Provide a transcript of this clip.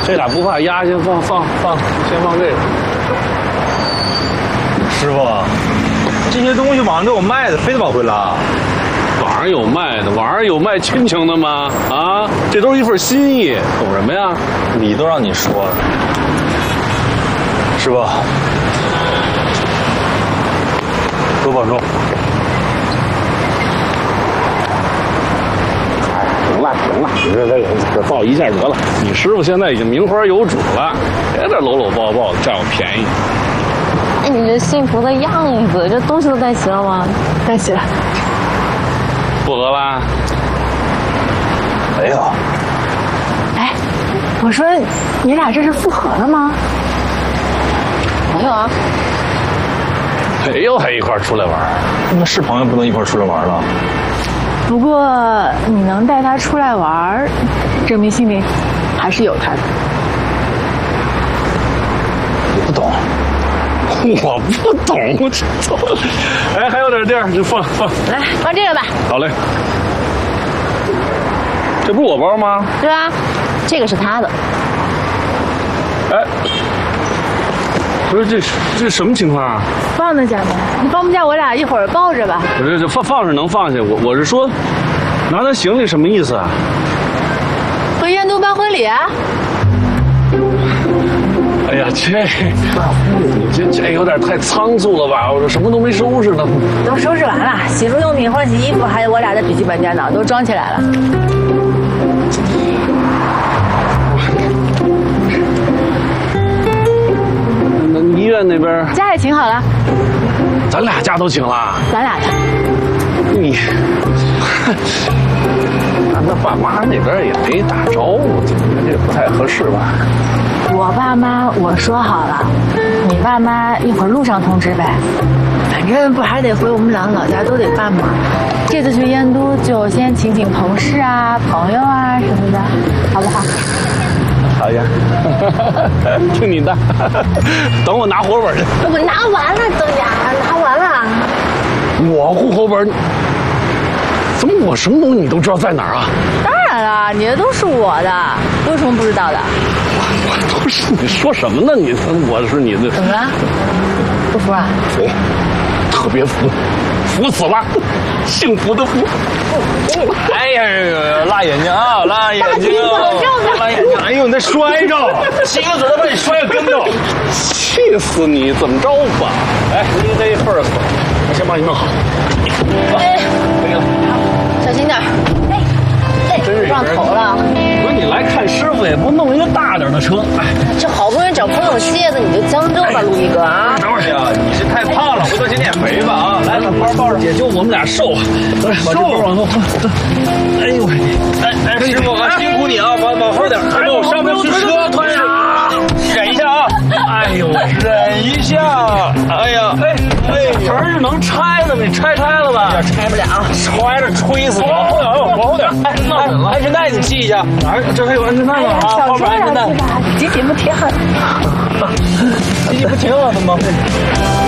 这俩不怕压，先放，先放这个。 师傅，这些东西网上都有卖的，非得往回拉？ 网上有卖的，网上有卖亲情的吗？啊，这都是一份心意，懂什么呀？ 理都让你说了。师傅，多保重。 行了，这抱一下得了。你师傅现在已经名花有主了，别这搂搂抱抱的占我便宜。 哎，你这幸福的样子，这东西都带齐了吗？ 带齐了。 复合啦？ 没有。 哎，我说你俩这是复合了吗？ 没有啊。 没有还一块出来玩？ 那是朋友不能一块出来玩了。 不过你能带他出来玩，证明心里还是有他的。 我不懂， 我不懂，我操！哎，还有点地儿，就放。 来，放这个吧。 好嘞。这不是我包吗？ 对啊，这个是他的。 哎，不是这什么情况啊？ 放得下吗？你放不下，我俩一会儿抱着吧。 不是，这放是能放下，我是说，拿他行李什么意思啊？ 回燕都办婚礼啊？ 哎呀，这有点太仓促了吧？我这什么都没收拾呢。 都收拾完了，洗漱用品、换洗衣服，还有我俩的笔记本电脑都装起来了。 那医院那边家也请好了， 咱俩家都请了。 咱俩的。 你，那爸妈那边也没打招呼，这不太合适吧？ 我爸妈我说好了，你爸妈一会儿路上通知呗。反正不还得回我们俩老家都得办嘛。这次去燕都就先请同事啊、朋友啊什么的，好不好？ 好呀，听你的。等我拿活本去。 我拿完了，都呀，拿完了。 我户口本，怎么我什么东西你都知道在哪儿啊？ 当然了，你的都是我的，有什么不知道的？ 我都是你说什么呢？我是你的。 怎么了？不服啊？ 服，特别服，服死了，幸福的福。 哎呀，辣眼睛啊，辣眼睛，辣眼睛！哎呦，你再摔着，亲个嘴都把你摔个跟头， 气死你！怎么着吧？哎，你这份儿死，我先帮你弄好。 哎， 可以了， 小心点。哎， 真是撞头了。 不是你来看师傅也不弄一个大点的车？哎， 这好不容易找朋友歇的，你就将就吧，陆一哥啊。 等会儿呀，你是太胖了，回头请减肥吧啊！ 来，把包抱着，也就我们俩瘦。来，把这包往后放。哎呦喂！ 哎，师傅啊，辛苦你啊，往后点，还有上不去车，推啊！忍一下啊！ 哎呦喂！ 忍一下！哎呀， 盆儿是能拆的，你拆了吧？ 拆不了， 揣着吹死你！往后点，往后点！哎，安全带你系一下。 哪儿？这还有安全带呢啊！ 小心点，集体不贴很。 系不挺好的吗？